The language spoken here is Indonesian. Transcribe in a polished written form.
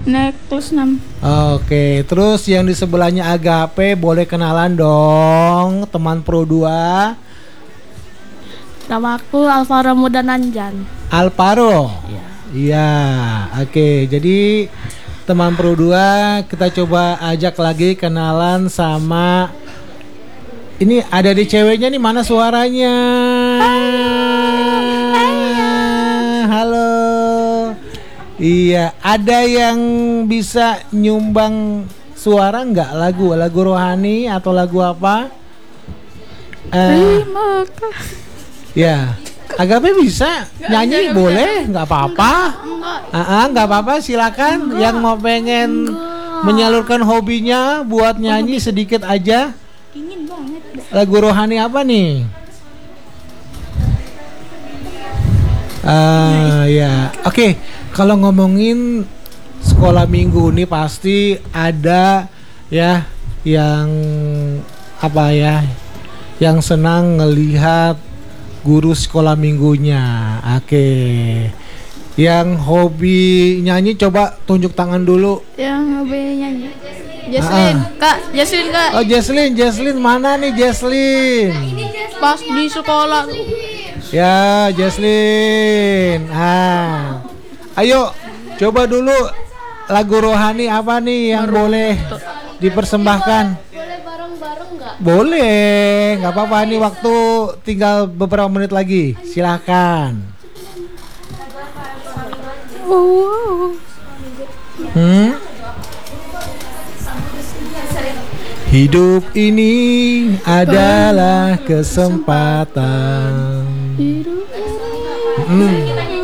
Naik kelas 6. Oke, terus yang di sebelahnya Agape, boleh kenalan dong, teman Pro 2. Nama aku Alvaro Mudananjan. Alvaro. Iya, oke. Jadi teman Pro 2 kita coba ajak lagi kenalan sama ini ada di ceweknya nih, mana suaranya? Halo. Iya, ada yang bisa nyumbang suara nggak, lagu rohani atau lagu apa? Terima kasih. Ya, Agape bisa nyanyi, boleh, nggak apa-apa. Nggak apa-apa, silakan. Yang mau pengen menyalurkan hobinya buat nyanyi sedikit aja. Dingin banget. Lagu rohani apa nih? Ya, oke. Kalau ngomongin sekolah minggu nih pasti ada ya yang apa ya, yang senang ngelihat guru sekolah minggunya. Oke. Yang hobi nyanyi coba tunjuk tangan dulu. Yang hobi nyanyi. Jesslyn, Kak. Jesslyn, Kak. Oh, Jesslyn mana nih Jesslyn? Pas di sekolah. Ya, Jesslyn. Ayo, coba dulu lagu rohani apa nih yang boleh dipersembahkan? Boleh bareng-bareng nggak? Boleh, nggak apa-apa. Nih waktu tinggal beberapa menit lagi. Silakan. Hidup ini adalah kesempatan.